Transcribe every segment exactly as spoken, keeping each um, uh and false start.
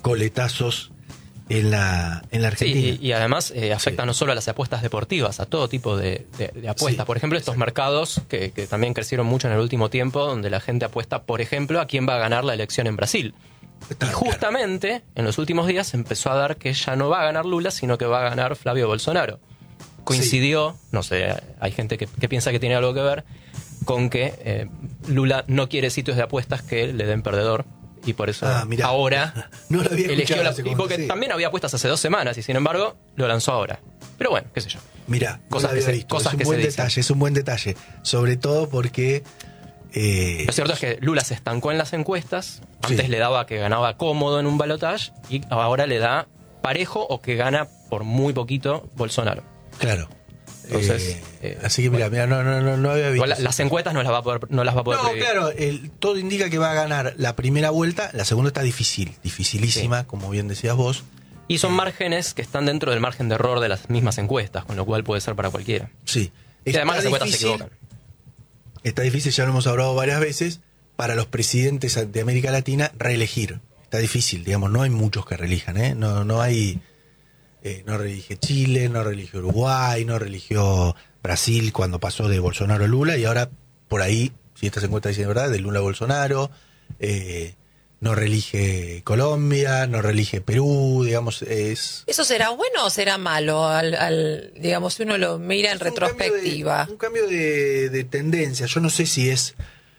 coletazos en la, en la Argentina. Sí, y, y además eh, afecta Sí. no solo a las apuestas deportivas, a todo tipo de, de, de apuestas. Sí, por ejemplo, estos exacto. mercados que, que también crecieron mucho en el último tiempo, donde la gente apuesta, por ejemplo, a quién va a ganar la elección en Brasil. Está Y claro. justamente en los últimos días se empezó a dar que ya no va a ganar Lula, sino que va a ganar Flavio Bolsonaro. Coincidió, no sé, hay gente que, que piensa que tiene algo que ver, con que eh, Lula no quiere sitios de apuestas que le den perdedor. Y por eso Ah, mirá. ahora No lo había eligió escuchado la, ese y porque comentario. también había apuestas hace dos semanas y sin embargo lo lanzó ahora. Pero bueno, qué sé yo. Mirá, Cosas no lo que había se- visto. cosas es un que buen se dicen. detalle, es un buen detalle. Sobre todo porque... eh, Lo cierto es que Lula se estancó en las encuestas. Antes Sí. le daba que ganaba cómodo en un balotaje y ahora le da parejo o que gana por muy poquito Bolsonaro. Claro. Entonces, Eh, eh, así que mira, mira, no, no, no, no había visto. Igual la- las encuestas no las va a poder, no las va a poder No, predecir. claro, el, todo indica que va a ganar la primera vuelta, la segunda está difícil, dificilísima, como bien decías vos. Y son márgenes que están dentro del margen de error de las mismas encuestas, con lo cual puede ser para cualquiera. Sí. Y además las Está encuestas se difícil, equivocan. está difícil, ya lo hemos hablado varias veces, para los presidentes de América Latina reelegir. Está difícil, digamos, no hay muchos que reelijan, ¿eh? No, no hay... Eh, no reelige Chile, no reeligió Uruguay, no reeligió Brasil cuando pasó de Bolsonaro a Lula, y ahora por ahí, si estas encuestas dicen verdad, de Lula a Bolsonaro, eh, no reelige Colombia, no reelige Perú, digamos, es... ¿Eso será bueno o será malo? Al, al, digamos, si uno lo mira en Es un retrospectiva. cambio de- un cambio de, de tendencia. Yo no sé si es...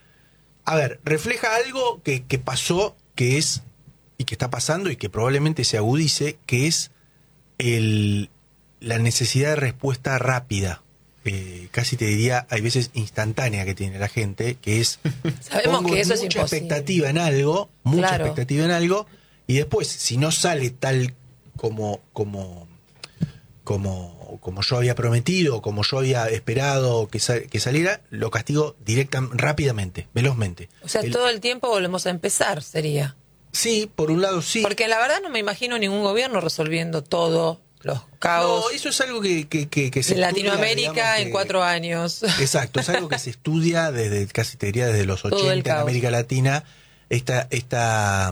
A ver, refleja algo que, que pasó, que es, y que está pasando, y que probablemente se agudice, que es el, la necesidad de respuesta rápida. Eh, casi te diría, hay veces instantánea que tiene la gente, que es... Sabemos pongo que eso es mucha imposible. expectativa en algo, mucha Claro. expectativa en algo, y después, si no sale tal como... como como, como yo había prometido, como yo había esperado que, sal- que saliera, lo castigo directamente, rápidamente, velozmente. O sea, El- todo el tiempo volvemos a empezar, sería. Sí, por un lado sí. Porque la verdad no me imagino ningún gobierno resolviendo todo, los caos No, eso es algo que, que, que, que se de estudia, Latinoamérica digamos, en que- cuatro años. Exacto, es algo que se estudia desde, casi te diría, desde los Todo el ochenta en caos. América Latina. Esta, esta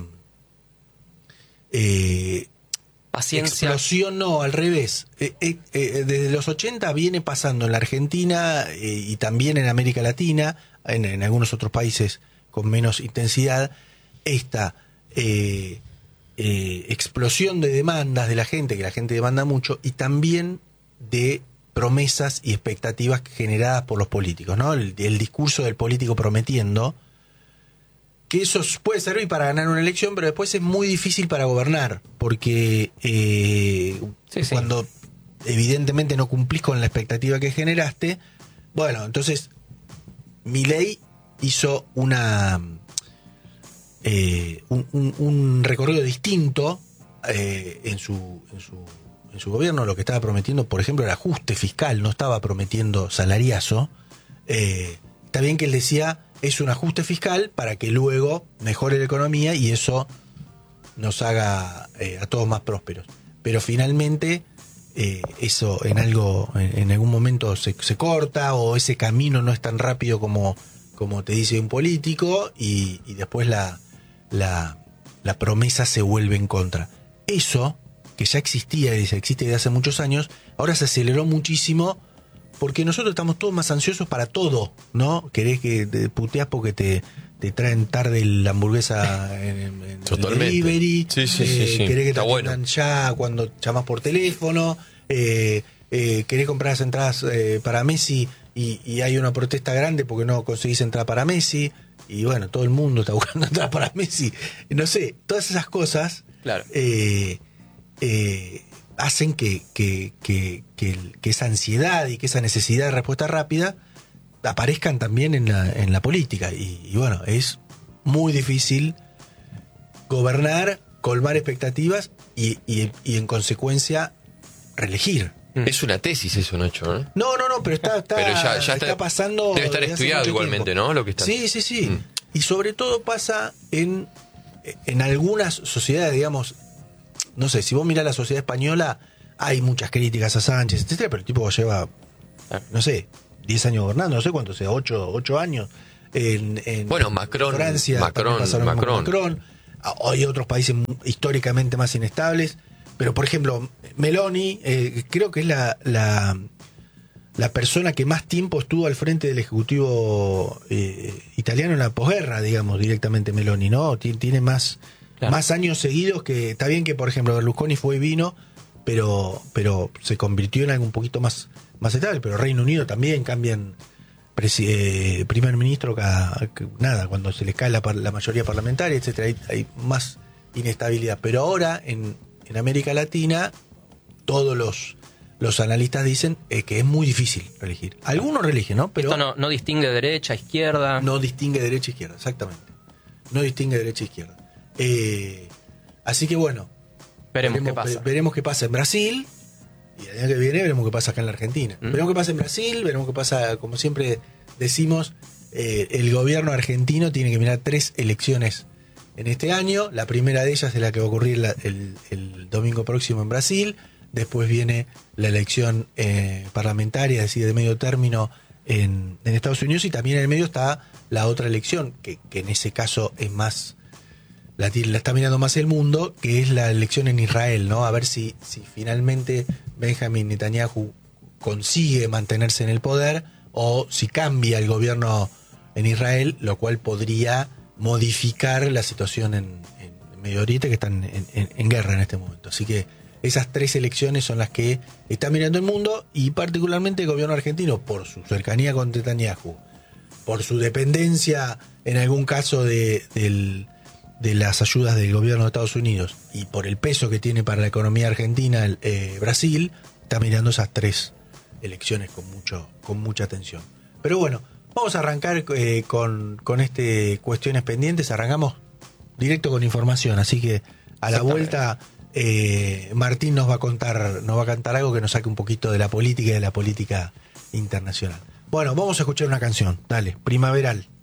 eh, Paciencia. explosión, no, al revés. Eh, eh, eh, desde los ochenta viene pasando en la Argentina eh, y también en América Latina, en, en algunos otros países con menos intensidad, esta eh, eh, explosión de demandas de la gente, que la gente demanda mucho, y también de promesas y expectativas generadas por los políticos, ¿no? El, el discurso del político prometiendo, que eso puede servir para ganar una elección, pero después es muy difícil para gobernar, porque eh, Sí, sí. cuando evidentemente no cumplís con la expectativa que generaste, bueno, entonces Milei hizo una eh, un, un- un recorrido distinto eh, en su en su en su gobierno. Lo que estaba prometiendo, por ejemplo, era ajuste fiscal, no estaba prometiendo salariazo. Eh, está bien que él decía es un ajuste fiscal para que luego mejore la economía y eso nos haga eh, a todos más prósperos. Pero finalmente eh, eso en algo en, en algún momento se, se corta, o ese camino no es tan rápido como, como te dice un político, y, y después la, la, la promesa se vuelve en contra. Eso, que ya existía y se existe desde hace muchos años, ahora se aceleró muchísimo porque nosotros estamos todos más ansiosos para todo, ¿no? Querés que te puteás porque te, te traen tarde la hamburguesa en, en el Totalmente. delivery. Sí, sí, eh, sí, sí. Querés que Está te bueno. atiendan ya cuando llamas por teléfono. Eh, eh, querés comprar las entradas eh, para Messi y, y hay una protesta grande porque no conseguís entrada para Messi. Y bueno, todo el mundo está buscando entrada para Messi. No sé, todas esas cosas Claro. eh, eh, hacen que, que, que, que, el- que esa ansiedad y que esa necesidad de respuesta rápida aparezcan también en la, en la política. Y, y bueno, es muy difícil gobernar, colmar expectativas y, y, y en consecuencia reelegir. Es una tesis eso, Nacho, ¿eh? No, no, no, pero está, está, Pero ya- ya está está- pasando. debe estar desde hace estudiado mucho igualmente, tiempo. ¿no? Lo que está- Sí, sí, sí. Mm. Y sobre todo pasa en, en algunas sociedades, digamos, no sé, si vos mirás la sociedad española, hay muchas críticas a Sánchez, etcétera, pero el tipo lleva, no sé, diez años gobernando, no sé cuánto sea, ocho, ocho años. En, en Bueno, Macron, Francia, Macron, también pasa lo mismo con Macron. Macron. Hay otros países históricamente más inestables, pero por ejemplo, Meloni, eh, creo que es la, la, la persona que más tiempo estuvo al frente del Ejecutivo eh, italiano en la posguerra, digamos, directamente Meloni, ¿no? Tiene, tiene más, claro. más años seguidos que... Está bien que, por ejemplo, Berlusconi fue y vino, pero, pero se convirtió en algo un poquito más, más estable, pero Reino Unido también cambian... Eh, primer ministro cada, nada, cuando se les cae la, la mayoría parlamentaria, etcétera, hay, hay más inestabilidad. Pero ahora en, en América Latina todos los, los analistas dicen eh, que es muy difícil reelegir. Algunos reeligen, ¿no? Pero esto no, no distingue derecha, izquierda. No distingue derecha, izquierda, exactamente. No distingue derecha, izquierda. Eh, así que bueno, veremos, veremos qué pasa. Veremos qué pasa en Brasil. Y el año que viene veremos qué pasa acá en la Argentina. ¿Mm? Veremos qué pasa en Brasil, veremos qué pasa, como siempre decimos, eh, el gobierno argentino tiene que mirar tres elecciones en este año. La primera de ellas es la que va a ocurrir la, el, el domingo próximo en Brasil. Después viene la elección eh, parlamentaria, es decir, de medio término en, en Estados Unidos. Y también en el medio está la otra elección, que, que en ese caso es más... La, la está mirando más el mundo, que es la elección en Israel, ¿no? A ver si, si finalmente Benjamin Netanyahu consigue mantenerse en el poder o si cambia el gobierno en Israel, lo cual podría modificar la situación en, en Medio Oriente, que están en, en, en guerra en este momento. Así que esas tres elecciones son las que está mirando el mundo, y particularmente el gobierno argentino, por su cercanía con Netanyahu, por su dependencia en algún caso de, del... de las ayudas del gobierno de Estados Unidos y por el peso que tiene para la economía argentina eh, Brasil, está mirando esas tres elecciones con mucho con mucha atención. Pero bueno, vamos a arrancar eh, con, con este cuestiones pendientes. Arrancamos directo con información, así que a la vuelta eh, Martín nos va a contar, nos va a cantar algo que nos saque un poquito de la política y de la política internacional. Bueno, vamos a escuchar una canción. Dale, Primaveral.